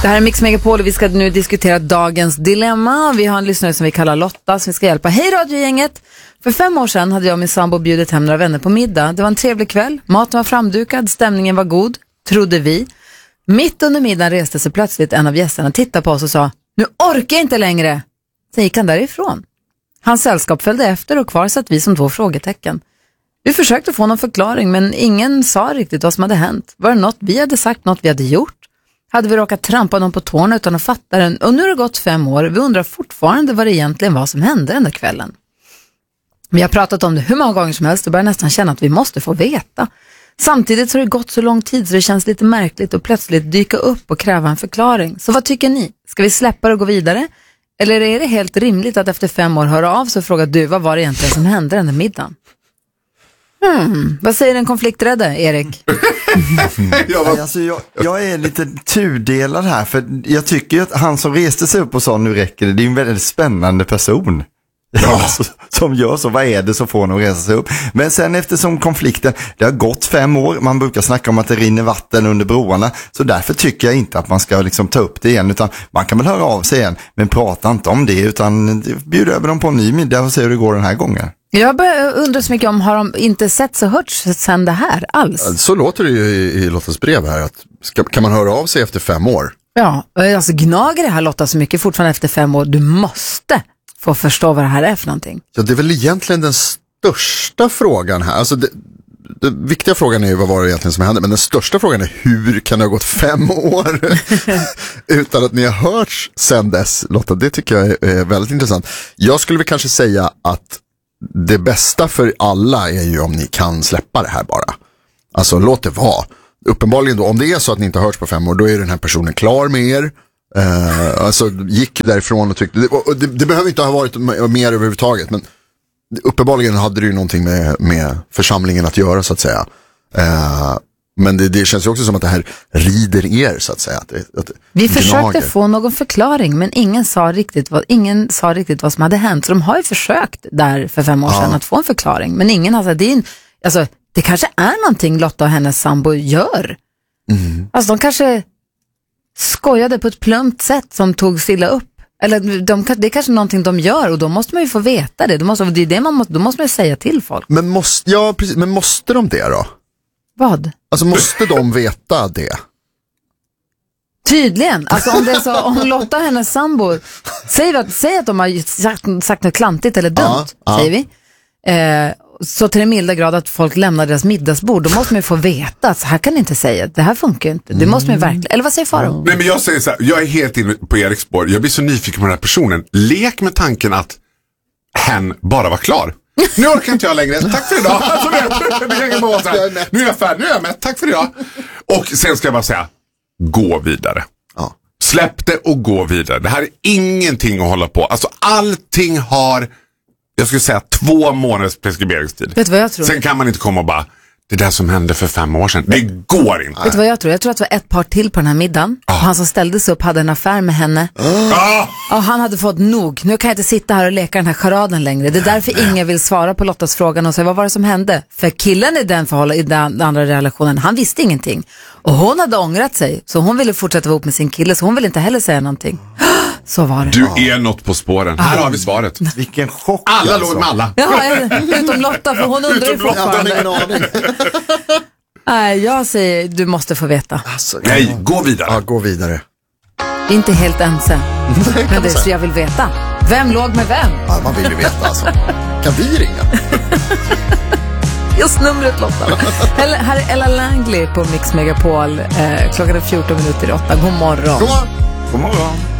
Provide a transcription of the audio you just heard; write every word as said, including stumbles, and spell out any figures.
Det här är Mix Megapol och vi ska nu diskutera dagens dilemma. Vi har en lyssnare som vi kallar Lotta som vi ska hjälpa. Hej radiogänget! För fem år sedan hade jag och min sambo bjudit hem några vänner på middag. Det var en trevlig kväll, maten var framdukad, stämningen var god, trodde vi. Mitt under middagen reste sig plötsligt en av gästerna, tittade på oss och sa: nu orkar jag inte längre! Sen gick han därifrån. Hans sällskap följde efter och kvar satt vi som två frågetecken. Vi försökte få någon förklaring men ingen sa riktigt vad som hade hänt. Var det något vi hade sagt, något vi hade gjort? Hade vi råkat trampa någon på tårna utan att fatta den? Och nu har det gått fem år. Vi undrar fortfarande vad det egentligen var som hände den där kvällen. Vi har pratat om det hur många gånger som helst och börjar nästan känna att vi måste få veta. Samtidigt så har det gått så lång tid så det känns lite märkligt att plötsligt dyka upp och kräva en förklaring. Så vad tycker ni? Ska vi släppa det och gå vidare? Eller är det helt rimligt att efter fem år höra av sig och fråga du, vad var det egentligen som hände den där middagen? Hmm, vad säger den konflikträdde, Erik? ja, alltså, jag, jag är lite tudelad här, för jag tycker att han som reste sig upp och sa nu räcker det, det är en väldigt spännande person. Ja, som gör så, vad är det som får honom att resa sig upp? Men sen eftersom konflikten, det har gått fem år, man brukar snacka om att det rinner vatten under broarna, så därför tycker jag inte att man ska liksom ta upp det igen, utan man kan väl höra av sig igen, men prata inte om det, utan bjuda över dem på en ny middag och se hur det går den här gången. Jag undrar så mycket om, har de inte sett så hört sen det här alls? Så låter det ju i, i Lottas brev här, att ska, kan man höra av sig efter fem år? Ja, alltså gnager det här Lotta så mycket fortfarande efter fem år, du måste få förstå vad det här är för någonting. Ja, det är väl egentligen den största frågan här. Alltså det, den viktiga frågan är ju vad var det egentligen som hände. Men den största frågan är hur kan det ha gått fem år utan att ni har hörts sen dess, Lotta. Det tycker jag är väldigt intressant. Jag skulle väl kanske säga att det bästa för alla är ju om ni kan släppa det här bara. Alltså låt det vara. Uppenbarligen då, om det är så att ni inte har hörts på fem år, då är den här personen klar med er. Uh, alltså gick därifrån och tyckte det, och det, det behöver inte ha varit mer överhuvudtaget, men uppenbarligen hade det ju någonting med, med församlingen att göra så att säga. Uh, men det, det känns ju också som att det här rider er så att säga. Att det, att Vi försökte få någon förklaring, men ingen sa riktigt vad, ingen sa riktigt vad som hade hänt. Så de har ju försökt där för fem år sedan ja. att få en förklaring, men ingen har sagt det. Är en, alltså, det kanske är någonting Lotta och hennes sambo gör. Mm. Alltså de kanske skojade på ett plumpt sätt som tog stilla upp. Eller de, det är kanske någonting de gör och då måste man ju få veta det. Då måste, det är det man måste, då måste man ju säga till folk. Men måste, ja, precis, men måste de det då? Vad? Alltså måste de veta det? Tydligen. Alltså om det är så, om Lotta och hennes sambo säger att, säger att de har sagt, sagt något klantigt eller dumt, ja, säger ja. vi. Eh, så till en milda grad att folk lämnar deras middagsbord, då måste man ju få veta att så här kan ni inte säga, det här funkar inte, det måste man ju verkligen, eller vad säger Faro? Nej men jag säger så här, jag är helt inne på Eriks spår, jag blir så nyfiken på den här personen, lek med tanken att hen bara var klar. Nu orkar inte jag längre, tack för idag. Alltså, nu är jag färdig, nu är jag med, tack för idag. Och sen ska jag bara säga, gå vidare. Ja. Släpp det och gå vidare. Det här är ingenting att hålla på, alltså allting har, jag skulle säga två månaders preskriberingstid. Vet du vad jag tror? Sen kan man inte komma och bara, det där som hände för fem år sedan, det går inte. Vet du vad jag tror? Jag tror att det var ett par till på den här middagen. Ah. Och han som ställde sig upp hade en affär med henne. Ah. Och han hade fått nog. Nu kan jag inte sitta här och leka den här charaden längre. Det är därför Nej. ingen vill svara på Lottas frågan och säga vad var det som hände? För killen i den förhåll- i den andra relationen, han visste ingenting. Och hon hade ångrat sig. Så hon ville fortsätta vara ihop med sin kille. Så hon ville inte heller säga någonting. Så var det. Du är något på spåren. Här har vi svaret. Vilken chock. Alla alltså. låg med alla. Ja, utom Lotta, för hon undrar ju fortfarande. Nej, jag säger du måste få veta. Alltså, nej, gå vidare. Ja, gå vidare. Vi är inte helt ense. Men det är så jag vill veta. Vem låg med vem? Ja, man vill ju veta alltså. Kan vi ringa? Just numret Lotta. Här är Ella Langley på Mix Megapol. Eh, klockan är fjorton minuter i åtta. God morgon. God morgon. God morgon.